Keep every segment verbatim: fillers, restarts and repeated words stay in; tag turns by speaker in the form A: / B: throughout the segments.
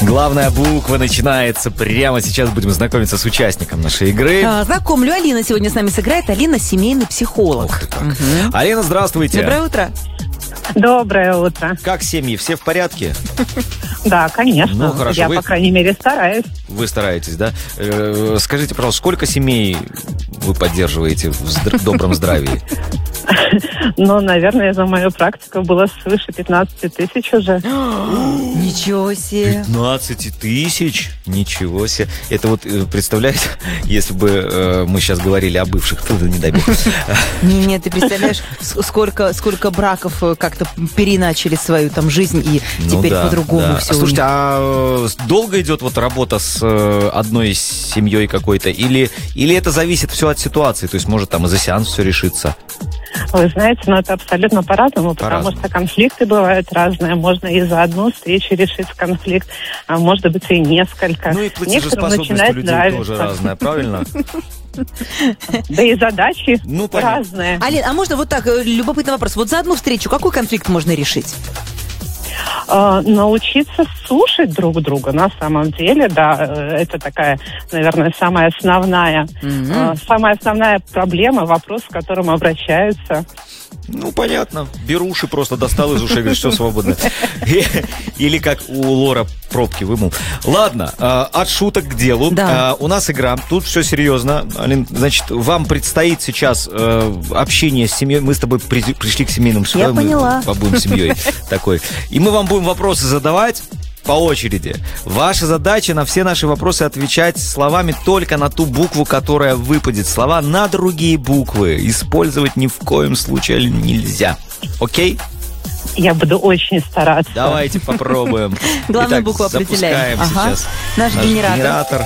A: Главная буква начинается прямо сейчас. Будем знакомиться с участником нашей игры.
B: А, знакомлю, Алина сегодня с нами сыграет. Алина — семейный психолог.
A: Ух ты как.
B: Угу.
A: Алина, здравствуйте.
B: Доброе утро.
C: Доброе утро.
A: Как семьи? Все в порядке?
C: Да, конечно.
A: Ну, хорошо.
C: Я,
A: Вы-
C: по крайней мере, стараюсь.
A: Вы стараетесь, да? Э, Скажите, пожалуйста, сколько семей вы поддерживаете в здр- добром здравии?
C: Но, наверное, за мою практику было свыше пятнадцати тысяч уже.
B: Ничего себе.
A: пятнадцать тысяч? Ничего себе. Это вот, э, представляете, если бы э, мы сейчас говорили о бывших, то не дай бог.
B: Не, не, ты представляешь, с- сколько, сколько браков э, как-то переначали свою там жизнь, и
A: Ну
B: теперь
A: да,
B: по-другому
A: да.
B: все.
A: Слушайте, а э, долго идет вот работа с э, одной семьей какой-то? Или, или это зависит все от ситуации? То есть, может, там и за сеанс все решится?
C: Вы знаете, но это абсолютно по-разному, потому
A: По-разному.
C: что конфликты бывают разные. Можно и за одну встречу решить конфликт, а может быть и несколько.
A: Ну и
C: Некоторым
A: платежеспособность у
C: начинает
A: людей
C: нравиться.
A: тоже разная, правильно?
C: Да и задачи
A: Ну, понятно.
C: разные.
B: Алин, а можно вот так, э, любопытный вопрос. Вот за одну встречу какой конфликт можно решить?
C: Э, научиться слушать друг друга на самом деле, да, э, это такая, наверное, самая основная, э, самая основная проблема, вопрос, к которому обращаются.
A: Ну, понятно. Беруши просто достал из ушей, говорит, что свободно. И- Или как у Лора пробки вымыл. Ладно, э, от шуток к делу.
B: Да.
A: Э, У нас игра, тут все серьезно. Алин, значит, вам предстоит сейчас э, общение с семьей. Мы с тобой при- пришли к семейным
B: Я
A: мы
B: поняла.
A: побудем семьей такой. И мы вам будем вопросы задавать по очереди. Ваша задача на все наши вопросы отвечать словами только на ту букву, которая выпадет. Слова на другие буквы использовать ни в коем случае нельзя. Окей?
C: Я буду очень стараться.
A: Давайте попробуем.
B: Главную
A: Итак,
B: букву определяем.
A: запускаем
B: Ага.
A: сейчас
B: Наш генератор.
A: генератор.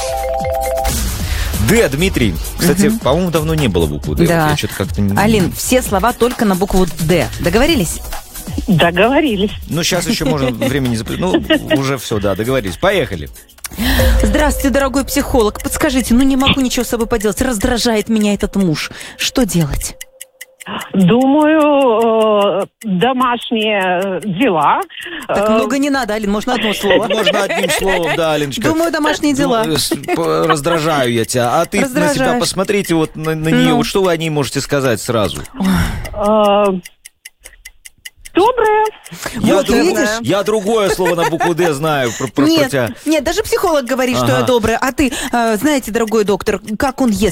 A: Д, Дмитрий. Кстати, по-моему, давно не было буквы Д.
B: Да.
A: Вот я что-то как-то не-
B: Алин, все слова только на букву Д. Договорились?
C: Договорились.
A: Ну, сейчас еще можно времени запретить. Ну, уже все, да, договорились. Поехали.
B: Здравствуйте, дорогой психолог. Подскажите, ну не могу ничего с собой поделать. Раздражает меня этот муж. Что делать?
C: Думаю, э, домашние дела.
B: Так
C: э,
B: много не надо, Алин, можно одно слово.
A: Можно одним словом, да, Аленочка.
B: Думаю, домашние дела.
A: Ну, с- п- раздражаю я тебя. А ты на себя
B: Раздражаешь.
A: посмотрите вот на, на нее.
B: Ну.
A: Вот что вы о ней можете сказать сразу?
C: э, Доброе.
A: Я,
B: Вот
A: друг-
B: видишь?
A: я другое слово на букву Д знаю про, про- про
B: Нет,
A: тебя.
B: нет, даже психолог говорит, что
A: Ага.
B: я добрая. А ты, э, знаете, дорогой доктор, как он ест?